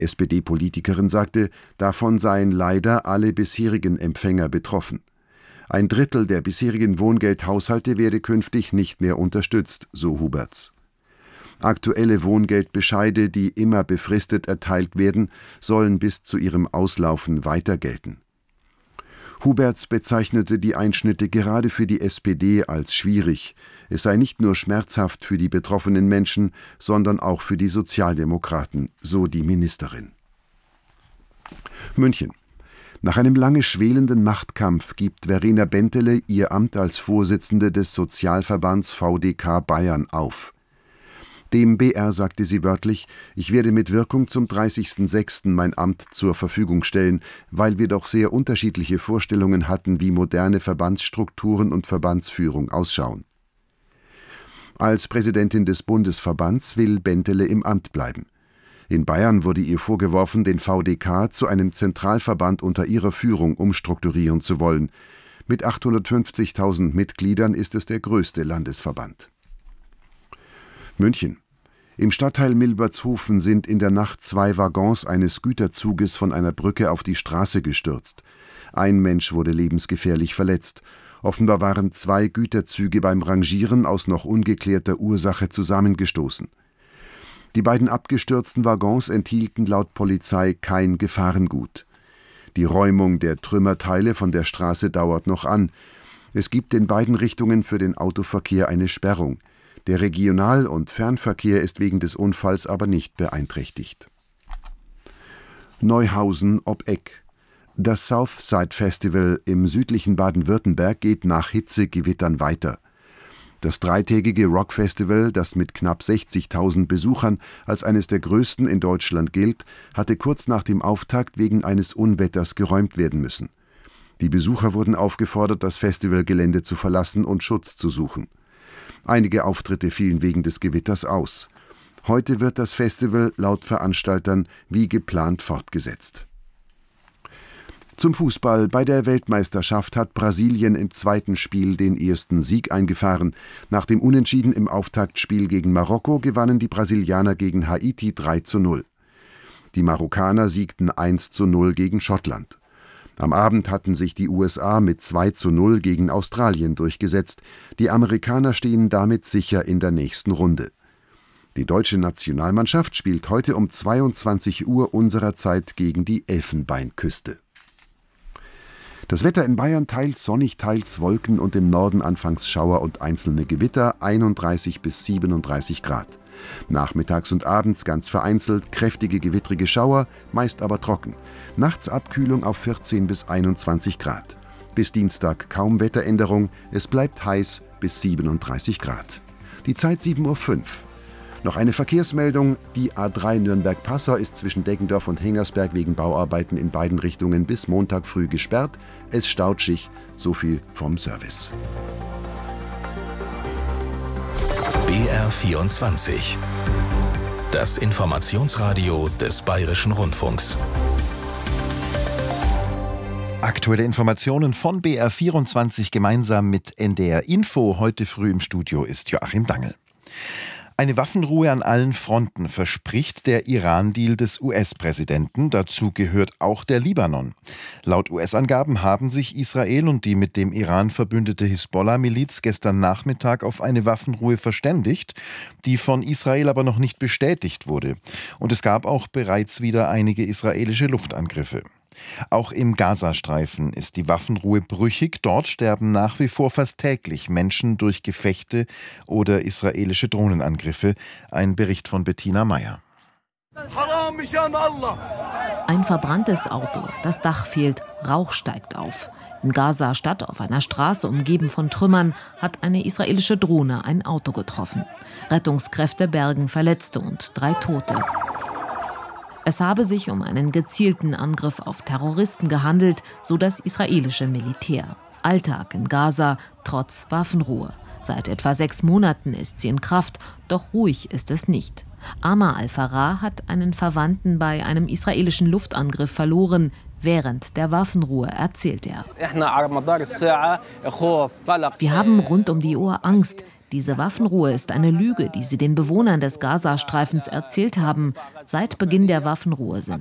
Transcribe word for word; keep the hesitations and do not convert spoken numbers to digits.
S P D-Politikerin sagte, davon seien leider alle bisherigen Empfänger betroffen. Ein Drittel der bisherigen Wohngeldhaushalte werde künftig nicht mehr unterstützt, so Huberts. Aktuelle Wohngeldbescheide, die immer befristet erteilt werden, sollen bis zu ihrem Auslaufen weiter gelten. Huberts bezeichnete die Einschnitte gerade für die S P D als schwierig. Es sei nicht nur schmerzhaft für die betroffenen Menschen, sondern auch für die Sozialdemokraten, so die Ministerin. München. Nach einem lange schwelenden Machtkampf gibt Verena Bentele ihr Amt als Vorsitzende des Sozialverbands V D K Bayern auf. Dem B R sagte sie wörtlich: Ich werde mit Wirkung zum dreißigsten sechsten mein Amt zur Verfügung stellen, weil wir doch sehr unterschiedliche Vorstellungen hatten, wie moderne Verbandsstrukturen und Verbandsführung ausschauen. Als Präsidentin des Bundesverbands will Bentele im Amt bleiben. In Bayern wurde ihr vorgeworfen, den V D K zu einem Zentralverband unter ihrer Führung umstrukturieren zu wollen. Mit achthundertfünfzigtausend Mitgliedern ist es der größte Landesverband. München. Im Stadtteil Milbertshofen sind in der Nacht zwei Waggons eines Güterzuges von einer Brücke auf die Straße gestürzt. Ein Mensch wurde lebensgefährlich verletzt. Offenbar waren zwei Güterzüge beim Rangieren aus noch ungeklärter Ursache zusammengestoßen. Die beiden abgestürzten Waggons enthielten laut Polizei kein Gefahrengut. Die Räumung der Trümmerteile von der Straße dauert noch an. Es gibt in beiden Richtungen für den Autoverkehr eine Sperrung. Der Regional- und Fernverkehr ist wegen des Unfalls aber nicht beeinträchtigt. Neuhausen ob Eck. Das Southside Festival im südlichen Baden-Württemberg geht nach Hitzegewittern weiter. Das dreitägige Rockfestival, das mit knapp sechzigtausend Besuchern als eines der größten in Deutschland gilt, hatte kurz nach dem Auftakt wegen eines Unwetters geräumt werden müssen. Die Besucher wurden aufgefordert, das Festivalgelände zu verlassen und Schutz zu suchen. Einige Auftritte fielen wegen des Gewitters aus. Heute wird das Festival laut Veranstaltern wie geplant fortgesetzt. Zum Fußball. Bei der Weltmeisterschaft hat Brasilien im zweiten Spiel den ersten Sieg eingefahren. Nach dem Unentschieden im Auftaktspiel gegen Marokko gewannen die Brasilianer gegen Haiti drei zu null. Die Marokkaner siegten eins zu null gegen Schottland. Am Abend hatten sich die U S A mit zwei zu null gegen Australien durchgesetzt. Die Amerikaner stehen damit sicher in der nächsten Runde. Die deutsche Nationalmannschaft spielt heute um zweiundzwanzig Uhr unserer Zeit gegen die Elfenbeinküste. Das Wetter in Bayern teils sonnig, teils Wolken und im Norden anfangs Schauer und einzelne Gewitter, einunddreißig bis siebenunddreißig Grad. Nachmittags und abends ganz vereinzelt kräftige gewittrige Schauer, meist aber trocken. Nachts Abkühlung auf vierzehn bis einundzwanzig Grad. Bis Dienstag kaum Wetteränderung, es bleibt heiß bis siebenunddreißig Grad. Die Zeit sieben Uhr fünf. Noch eine Verkehrsmeldung: Die A drei Nürnberg-Passau ist zwischen Deggendorf und Hengersberg wegen Bauarbeiten in beiden Richtungen bis Montag früh gesperrt. Es staut sich. So viel vom Service. B R vierundzwanzig. Das Informationsradio des Bayerischen Rundfunks. Aktuelle Informationen von B R vierundzwanzig gemeinsam mit N D R Info. Heute früh im Studio ist Joachim Dangl. Eine Waffenruhe an allen Fronten verspricht der Iran-Deal des U S-Präsidenten. Dazu gehört auch der Libanon. Laut U S-Angaben haben sich Israel und die mit dem Iran verbündete Hisbollah-Miliz gestern Nachmittag auf eine Waffenruhe verständigt, die von Israel aber noch nicht bestätigt wurde. Und es gab auch bereits wieder einige israelische Luftangriffe. Auch im Gazastreifen ist die Waffenruhe brüchig. Dort sterben nach wie vor fast täglich Menschen durch Gefechte oder israelische Drohnenangriffe. Ein Bericht von Bettina Meyer. Ein verbranntes Auto, das Dach fehlt, Rauch steigt auf. In Gaza-Stadt, auf einer Straße umgeben von Trümmern, hat eine israelische Drohne ein Auto getroffen. Rettungskräfte bergen Verletzte und drei Tote. Es habe sich um einen gezielten Angriff auf Terroristen gehandelt, so das israelische Militär. Alltag in Gaza trotz Waffenruhe. Seit etwa sechs Monaten ist sie in Kraft, doch ruhig ist es nicht. Amar al-Farah hat einen Verwandten bei einem israelischen Luftangriff verloren. Während der Waffenruhe erzählt er: Wir haben rund um die Uhr Angst. Diese Waffenruhe ist eine Lüge, die sie den Bewohnern des Gazastreifens erzählt haben. Seit Beginn der Waffenruhe sind